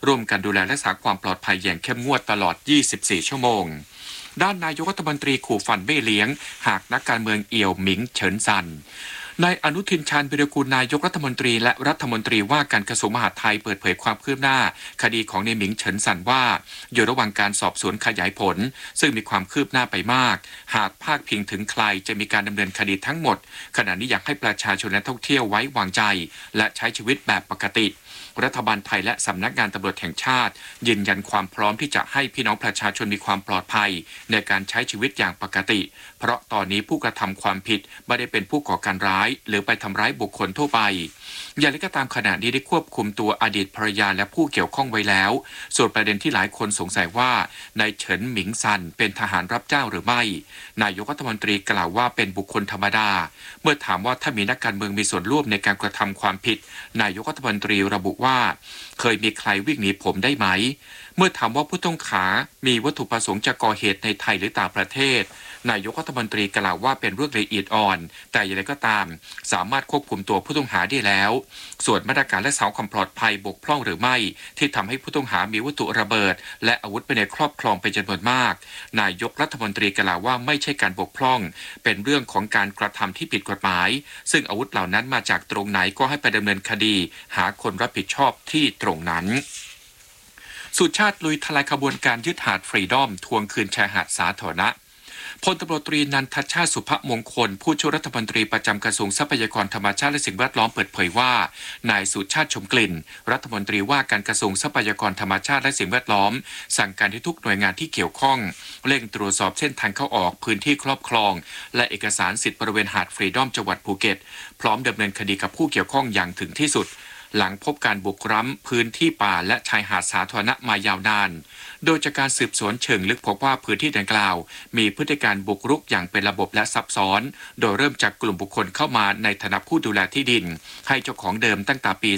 ร่วมกันดูแลรักษาความปลอดภัยอย่างเข้มงวดตลอด 24 ชั่วโมงด้านนายกรัฐมนตรีขู่ฟันเบ้เลี้ยงหากนักการเมืองเอี่ยวหมิงเฉินซันนายอนุทินชาญวิรากูลนายกรัฐมนตรีและรัฐมนตรีว่าการกระทรวงมหาดไทยเปิดเผยความคืบหน้าคดีของนายหมิงเฉินซันว่าอยู่ระหว่างการสอบสวนขยายผลซึ่งมีความคืบหน้าไปมากหากพาดพิงถึงใครจะมีการดำเนินคดีทั้งหมดขณะนี้อยากให้ประชาชนและท่องเที่ยวไว้วางใจและใช้ชีวิตแบบปกติรัฐบาลไทยและสำนักงานตำรวจแห่งชาติยืนยันความพร้อมที่จะให้พี่น้องประชาชนมีความปลอดภัยในการใช้ชีวิตอย่างปกติเพราะตอนนี้ผู้กระทำความผิดไม่ได้เป็นผู้ก่อการร้ายหรือไปทำร้ายบุคคลทั่วไปอย่างไรก็ตามขณะนี้ได้ควบคุมตัวอดีตภรรยาและผู้เกี่ยวข้องไว้แล้วส่วนประเด็นที่หลายคนสงสัยว่านายเฉินหมิงซันเป็นทหารรับจ้างหรือไม่นายกรัฐมนตรีกล่าวว่าเป็นบุคคลธรรมดาเมื่อถามว่าถ้ามีนักการเมืองมีส่วนร่วมในการกระทำความผิดนายกรัฐมนตรีระบุว่าเคยมีใครวิ่งหนีผมได้ไหมเมื่อถามว่าผู้ต้องหามีวัตถุประสงค์จะก่อเหตุในไทยหรือต่างประเทศนายกรัฐมนตรีกล่าวว่าเป็นเรื่องละเอียดอ่อนแต่อย่างไรก็ตามสามารถควบคุมตัวผู้ต้องหาได้แล้วส่วนมาตรการรักษาความปลอดภัยบกพร่องหรือไม่ที่ทำให้ผู้ต้องหามีวัตถุระเบิดและอาวุธไปในครอบครองเป็นจำนวนมากนายกรัฐมนตรีกล่าวว่าไม่ใช่การบกพร่องเป็นเรื่องของการกระทำที่ผิดกฎหมายซึ่งอาวุธเหล่านั้นมาจากตรงไหนก็ให้ไปดำเนินคดีหาคนรับผิดชอบที่ตรงนั้นสุชาติลุยทลายขบวนการยึดหาดฟรีดอมทวงคืนชายหาดสาธารณะพลตำรวจตรีนันทชาติสุภมงคลผู้ช่วยรัฐมนตรีประจำกระทรวงทรัพยากรธรรมชาติและสิ่งแวดล้อมเปิดเผยว่านายสุชาติชมกลิ่นรัฐมนตรีว่าการกระทรวงทรัพยากรธรรมชาติและสิ่งแวดล้อมสั่งการให้ทุกหน่วยงานที่เกี่ยวข้องเร่งตรวจสอบเส้นทางเข้าออกพื้นที่ครอบครองและเอกสารสิทธิบริเวณหาดฟรีดอมจังหวัดภูเก็ตพร้อมดำเนินคดีกับผู้เกี่ยวข้องอย่างถึงที่สุดหลังพบการบุกรุกพื้นที่ป่าและชายหาดสาธารณะมายาวนานโดยจากการสืบสวนเชิงลึกพบว่าพื้นที่ดังกล่าวมีพฤติการบุกรุกอย่างเป็นระบบและซับซ้อนโดยเริ่มจากกลุ่มบุคคลเข้ามาในฐานะผู้ดูแลที่ดินให้เจ้าของเดิมตั้งแต่ปี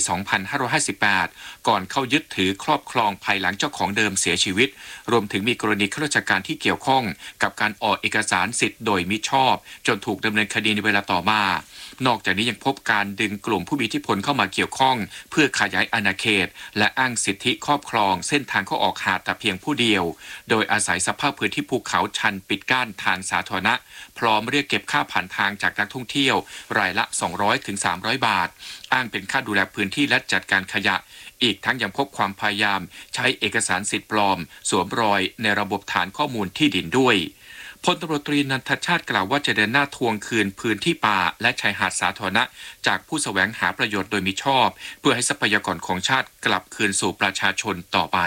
2558 ก่อนเข้ายึดถือครอบครองภายหลังเจ้าของเดิมเสียชีวิตรวมถึงมีกรณีข้าราชการที่เกี่ยวข้องกับการออกเอกสารสิทธิ์โดยมิชอบจนถูกดำเนินคดีในเวลาต่อมานอกจากนี้ยังพบการดึงกลุ่มผู้มีอิทธิพลเข้ามาเกี่ยวข้องเพื่อขยายอาณาเขตและอ้างสิทธิครอบครองเส้นทางเข้าออกหาดแต่เพียงผู้เดียวโดยอาศัยสภาพพื้นที่ภูเขาชันปิดกั้นทางสาธารณะพร้อมเรียกเก็บค่าผ่านทางจากนักท่องเที่ยวรายละ 200-300 บาทอ้างเป็นค่าดูแลพื้นที่และจัดการขยะอีกทั้งยังพบความพยายามใช้เอกสารสิทธิ์ปลอมสวมรอยในระบบฐานข้อมูลที่ดินด้วยพลตำรวจตรีนันทชาติกล่าวว่าจะเดินหน้าทวงคืนพื้นที่ป่าและชายหาดสาธารณะจากผู้แสวงหาประโยชน์โดยมิชอบเพื่อให้ทรัพยากรของชาติกลับคืนสู่ประชาชนต่อไป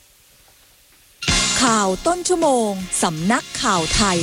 ข่าวต้นชั่วโมงสำนักข่าวไทย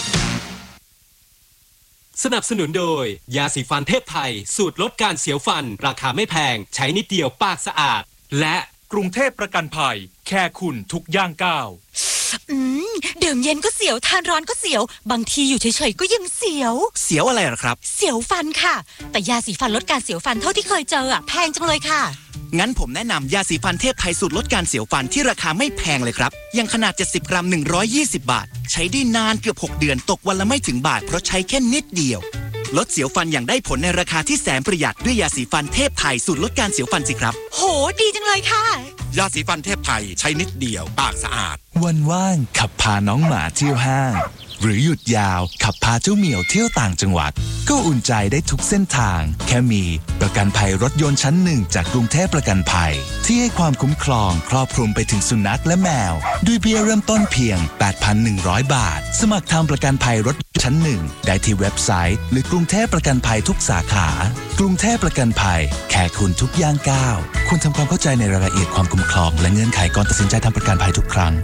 สนับสนุนโดยยาสีฟันเทพไทยสูตรลดการเสียวฟันราคาไม่แพงใช้นิดเดียวปากสะอาดและกรุงเทพประกันภัยแค่คุณทุกย่างก้าวดื่มเย็นก็เสียวทานร้อนก็เสียวบางทีอยู่เฉยๆก็ยังเสียวอะไรหรอครับเสียวฟันค่ะแต่ยาสีฟันลดการเสียวฟันเท่าที่เคยเจอแพงจังเลยค่ะงั้นผมแนะนำยาสีฟันเทพไทยสูตรลดการเสียวฟันที่ราคาไม่แพงเลยครับยังขนาด70กรัม120 บาทใช้ได้นานเกือบ6เดือนตกวันละไม่ถึงบาทเพราะใช้แค่นิดเดียวลดเสียวฟันอย่างได้ผลในราคาที่แสนประหยัดด้วยยาสีฟันเทพไทยสูตรลดการเสียวฟันสิครับโหดีจังเลยค่ะยาสีฟันเทพไทยใช้นิดเดียวปากสะอาดวันว่างขับพาน้องหมาเที่ยวห้างหรือหยุดยาวขับพาเจ้าเหมียวเที่ยวต่างจังหวัดก็อุ่นใจได้ทุกเส้นทางแค่มีประกันภัยรถยนต์ชั้นหนึ่งจากกรุงเทพประกันภัยที่ให้ความคุ้มครองครอบคลุมไปถึงสุนัขและแมวด้วยเบี้ยเริ่มต้นเพียง 8,100 บาทสมัครทำประกันภัยรถชั้นหนึ่งได้ที่เว็บไซต์หรือกรุงเทพประกันภัยทุกสาขากรุงเทพประกันภัยแค่คุณทุกย่างก้าวคุณทำความเข้าใจในรายละเอียดความคุ้มครองและเงื่อนไขก่อนตัดสินใจทำประกันภัยทุกครั้ง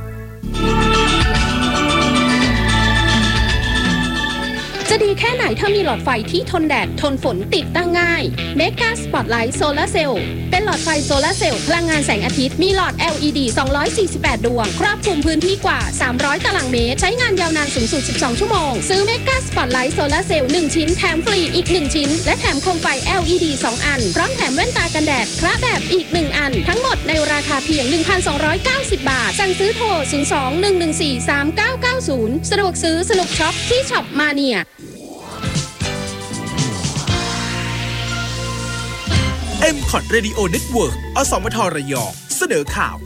จะดีแค่ไหนถ้ามีหลอดไฟที่ทนแดดทนฝนติดตั้งง่าย Mega Spotlight Solar Cell เป็นหลอดไฟโซลาร์เซลล์พลังงานแสงอาทิตย์มีหลอด LED 248 ดวงครอบคลุมพื้นที่กว่า300ตารางเมตรใช้งานยาวนานสูงสุด12ชั่วโมงซื้อ Mega Spotlight Solar Cell 1 ชิ้นแถมฟรีอีก1ชิ้นและแถมโคมไฟ LED 2 อันพร้อมแถมแว่นตากันแดดพระแบบอีก1อันทั้งหมดในราคาเพียง 1,290 บาทสั่งซื้อโทร 02-114-3990 สะดวกซื้อสนุกช็อปที่ช็อปมาเนีย M.Cot Radio Network อสมทระยองเสนอข่าว